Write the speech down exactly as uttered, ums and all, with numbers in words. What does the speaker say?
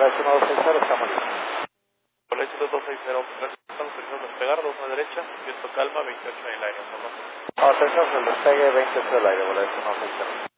Volación uno dos seis cero, estamos listos. Volación dos seis cero, estamos pensando despegar, dos a la derecha, viento calma, veintiocho en el aire, ¿no? Vamos a hacer el despegue veintiocho del aire, Volación uno seis cero.